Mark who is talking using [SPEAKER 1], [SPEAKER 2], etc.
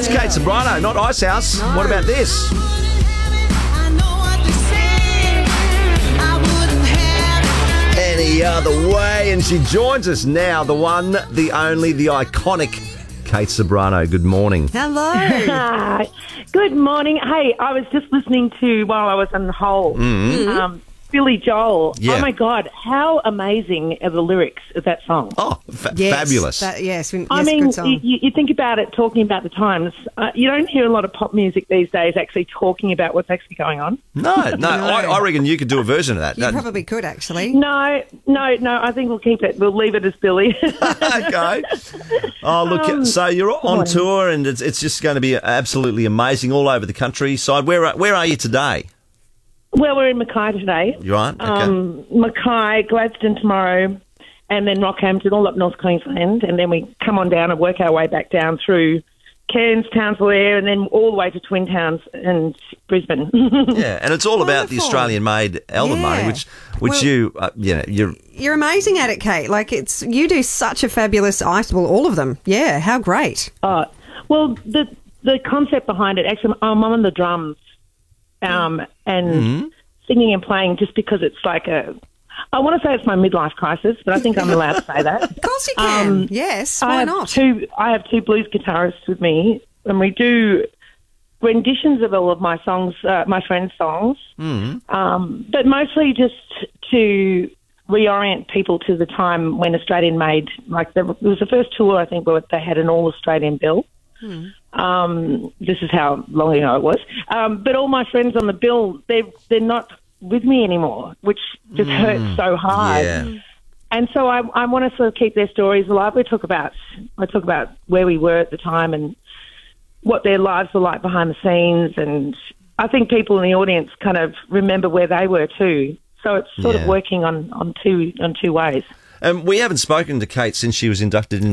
[SPEAKER 1] Kate Ceberano, not Icehouse.
[SPEAKER 2] No.
[SPEAKER 1] What about this? Any Other Way, and she joins us now, the one, the only, the iconic Kate Ceberano. Good morning.
[SPEAKER 2] Hello.
[SPEAKER 3] Good morning. Hey, I was just listening to, while I was on hold, Billy Joel.
[SPEAKER 1] Yeah.
[SPEAKER 3] Oh, my God. How amazing are the lyrics of that song?
[SPEAKER 1] Oh,
[SPEAKER 2] Yes,
[SPEAKER 1] fabulous.
[SPEAKER 2] Yes,
[SPEAKER 3] I mean,
[SPEAKER 2] good song.
[SPEAKER 3] you think about it, talking about the times. You don't hear a lot of pop music these days actually talking about what's actually going on.
[SPEAKER 1] No. I reckon you could do a version of that.
[SPEAKER 2] You probably could, actually.
[SPEAKER 3] No. I think we'll keep it. We'll leave it as Billy.
[SPEAKER 1] Okay. Oh, look, so you're on tour, and it's just going to be absolutely amazing all over the countryside. Where are you today?
[SPEAKER 3] Well, we're in Mackay today.
[SPEAKER 1] You right? Okay.
[SPEAKER 3] Mackay, Gladstone tomorrow, and then Rockhampton, all up North Queensland, and then we come on down and work our way back down through Cairns, Townsville, and then all the way to Twin Towns and Brisbane.
[SPEAKER 1] Yeah, and it's all about the
[SPEAKER 2] Wonderful.
[SPEAKER 1] Australian-made album,
[SPEAKER 2] Yeah.
[SPEAKER 1] Marty, which you're
[SPEAKER 2] You're amazing at it, Kate. Like, you do such a fabulous all of them. Yeah, how great.
[SPEAKER 3] Well, the concept behind it, actually, I'm on the drums and singing and playing just because it's like I want to say it's my midlife crisis, but I think I'm allowed to say that.
[SPEAKER 2] Of course you can. Yes, why not?
[SPEAKER 3] I have two blues guitarists with me, and we do renditions of all of my songs, my friends' songs, but mostly just to reorient people to the time when Australian made, like it was the first tour, I think, where they had an all-Australian bill. This is how long ago it was. But all my friends on the bill, they're not with me anymore, which just hurts so hard.
[SPEAKER 1] Yeah.
[SPEAKER 3] And so I want to sort of keep their stories alive. I talk about where we were at the time and what their lives were like behind the scenes, and I think people in the audience kind of remember where they were too. So it's sort of working on two ways.
[SPEAKER 1] We haven't spoken to Kate since she was inducted